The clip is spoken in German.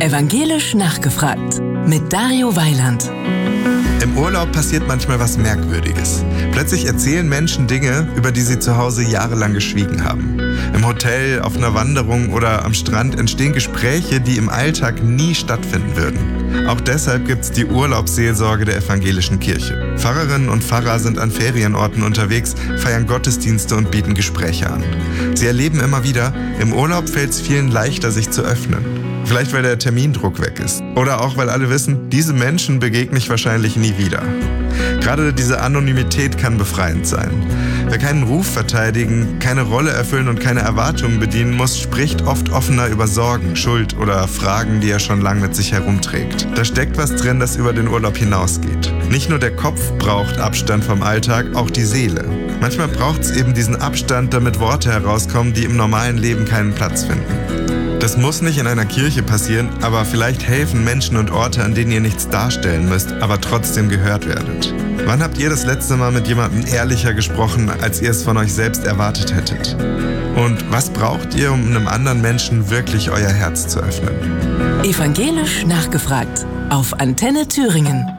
Evangelisch nachgefragt mit Dario Weiland. Im Urlaub passiert manchmal was Merkwürdiges. Plötzlich erzählen Menschen Dinge, über die sie zu Hause jahrelang geschwiegen haben. Im Hotel, auf einer Wanderung oder am Strand entstehen Gespräche, die im Alltag nie stattfinden würden. Auch deshalb gibt es die Urlaubsseelsorge der evangelischen Kirche. Pfarrerinnen und Pfarrer sind an Ferienorten unterwegs, feiern Gottesdienste und bieten Gespräche an. Sie erleben immer wieder, im Urlaub fällt es vielen leichter, sich zu öffnen. Vielleicht, weil der Termindruck weg ist. Oder auch, weil alle wissen, diese Menschen begegne ich wahrscheinlich nie wieder. Gerade diese Anonymität kann befreiend sein. Wer keinen Ruf verteidigen, keine Rolle erfüllen und keine Erwartungen bedienen muss, spricht oft offener über Sorgen, Schuld oder Fragen, die er schon lange mit sich herumträgt. Da steckt was drin, das über den Urlaub hinausgeht. Nicht nur der Kopf braucht Abstand vom Alltag, auch die Seele. Manchmal braucht es eben diesen Abstand, damit Worte herauskommen, die im normalen Leben keinen Platz finden. Das muss nicht in einer Kirche passieren, aber vielleicht helfen Menschen und Orte, an denen ihr nichts darstellen müsst, aber trotzdem gehört werdet. Wann habt ihr das letzte Mal mit jemandem ehrlicher gesprochen, als ihr es von euch selbst erwartet hättet? Und was braucht ihr, um einem anderen Menschen wirklich euer Herz zu öffnen? Evangelisch nachgefragt auf Antenne Thüringen.